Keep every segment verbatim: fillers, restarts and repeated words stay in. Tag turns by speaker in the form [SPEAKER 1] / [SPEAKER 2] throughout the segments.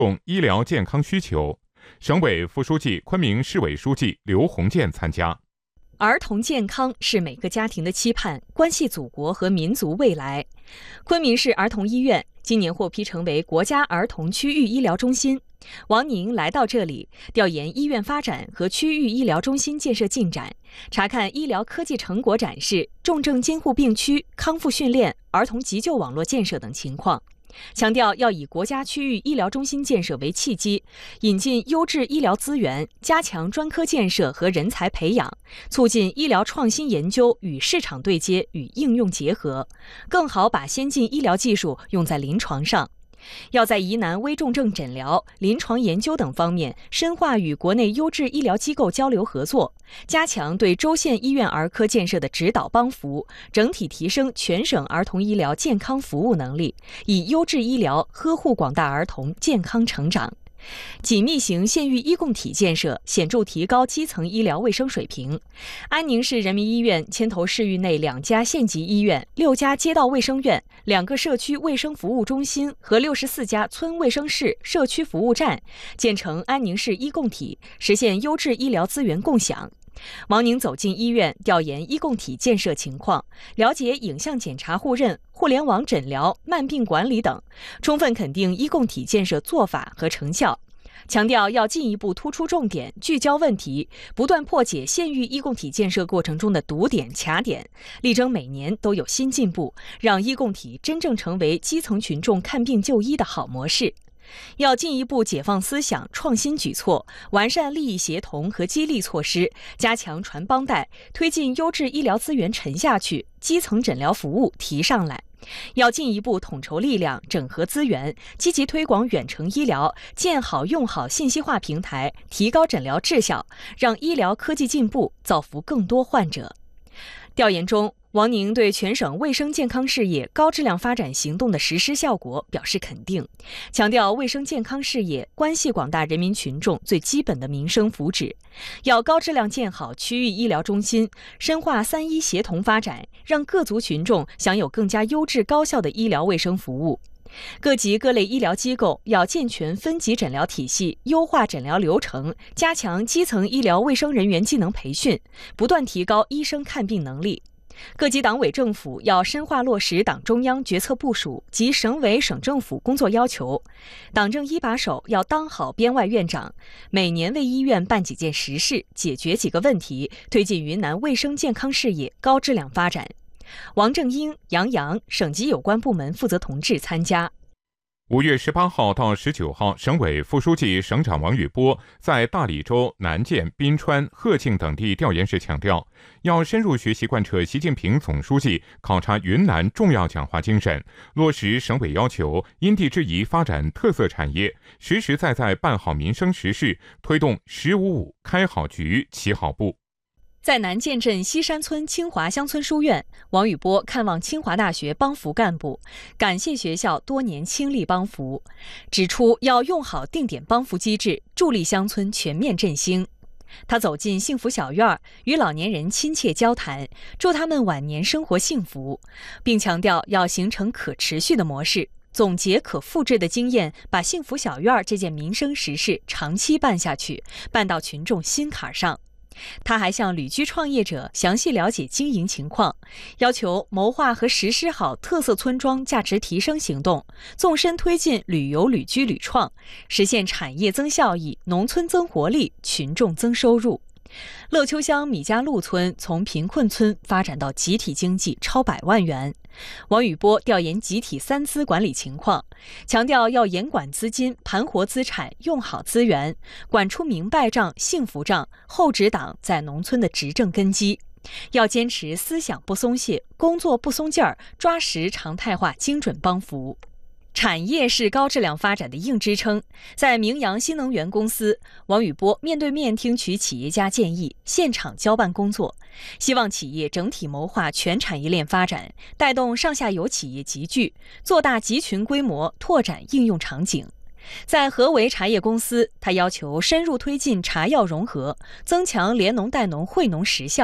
[SPEAKER 1] 供医疗健康需求。省委副书记、昆明市委书记刘鸿建参加。
[SPEAKER 2] 儿童健康是每个家庭的期盼，关系祖国和民族未来。昆明市儿童医院今年获批成为国家儿童区域医疗中心。王宁来到这里，调研医院发展和区域医疗中心建设进展，查看医疗科技成果展示、重症监护病区、康复训练、儿童急救网络建设等情况。强调要以国家区域医疗中心建设为契机，引进优质医疗资源，加强专科建设和人才培养，促进医疗创新研究与市场对接与应用结合，更好把先进医疗技术用在临床上。要在疑难危重症诊疗、临床研究等方面深化与国内优质医疗机构交流合作，加强对州县医院儿科建设的指导帮扶，整体提升全省儿童医疗健康服务能力，以优质医疗呵护广大儿童健康成长。紧密型县域医共体建设显著提高基层医疗卫生水平。安宁市人民医院牵头市域内两家县级医院、六家街道卫生院、两个社区卫生服务中心和六十四家村卫生室、社区服务站，建成安宁市医共体，实现优质医疗资源共享。王宁走进医院，调研医共体建设情况，了解影像检查互认、互联网诊疗、慢病管理等，充分肯定医共体建设做法和成效，强调要进一步突出重点、聚焦问题，不断破解县域医共体建设过程中的堵点、卡点，力争每年都有新进步，让医共体真正成为基层群众看病就医的好模式。要进一步解放思想、创新举措，完善利益协同和激励措施，加强传帮带，推进优质医疗资源沉下去，基层诊疗服务提上来。要进一步统筹力量、整合资源，积极推广远程医疗，建好用好信息化平台，提高诊疗质效，让医疗科技进步，造福更多患者。调研中，王宁对全省卫生健康事业高质量发展行动的实施效果表示肯定，强调卫生健康事业关系广大人民群众最基本的民生福祉，要高质量建好区域医疗中心，深化三医协同发展，让各族群众享有更加优质高效的医疗卫生服务。各级各类医疗机构要健全分级诊疗体系，优化诊疗流程，加强基层医疗卫生人员技能培训，不断提高医生看病能力。各级党委政府要深化落实党中央决策部署及省委省政府工作要求，党政一把手要当好编外院长，每年为医院办几件实事，解决几个问题，推进云南卫生健康事业高质量发展。王正英、杨洋省级有关部门负责同志参加。
[SPEAKER 1] 五月十八号到十九号，省委副书记、省长王宇波在大理州、南涧、宾川、鹤庆等地调研时强调，要深入学习贯彻习近平总书记考察云南重要讲话精神，落实省委要求，因地制宜发展特色产业，实实在在办好民生实事，推动“十五五”开好局、起好步。
[SPEAKER 2] 在南涧镇西山村清华乡村书院，王宇波看望清华大学帮扶干部，感谢学校多年倾力帮扶，指出要用好定点帮扶机制，助力乡村全面振兴。他走进幸福小院，与老年人亲切交谈，祝他们晚年生活幸福，并强调要形成可持续的模式，总结可复制的经验，把幸福小院这件民生实事长期办下去，办到群众心坎上。他还向旅居创业者详细了解经营情况，要求谋划和实施好特色村庄价值提升行动，纵深推进旅游旅居旅创，实现产业增效益、农村增活力、群众增收入。乐丘乡米家路村从贫困村发展到集体经济超百万元。王宇波调研集体三资管理情况，强调要严管资金、盘活资产、用好资源，管出明白账、幸福账，厚植党在农村的执政根基。要坚持思想不松懈，工作不松劲儿，抓实常态化精准帮扶。产业是高质量发展的硬支撑。在明阳新能源公司，王宇波面对面听取企业家建议，现场交办工作，希望企业整体谋划全产业链发展，带动上下游企业集聚，做大集群规模，拓展应用场景。在合维茶叶公司，他要求深入推进茶药融合，增强联农带农惠农实效。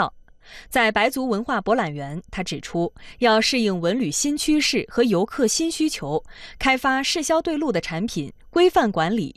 [SPEAKER 2] 在白族文化博览园，他指出，要适应文旅新趋势和游客新需求，开发市销对路的产品，规范管理